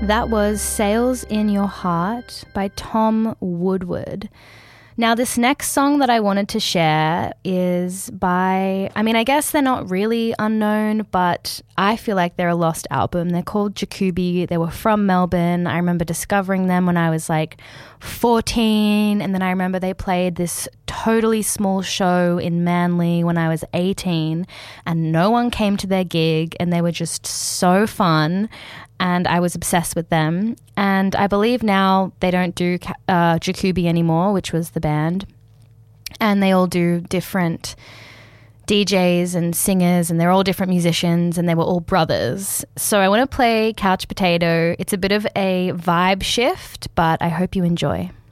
That was Sails in Your Heart by Tom Woodward. Now, this next song that I wanted to share is by, I guess they're not really unknown, but I feel like they're a lost album. They're called Jacoby. They were from Melbourne. I remember discovering them when I was like 14, and then I remember they played this totally small show in Manly when I was 18, and no one came to their gig, and they were just so fun. And I was obsessed with them. And I believe now they don't do Jacoby anymore, which was the band. And they all do different DJs and singers, and they're all different musicians, and they were all brothers. So I want to play Couch Potato. It's a bit of a vibe shift, but I hope you enjoy.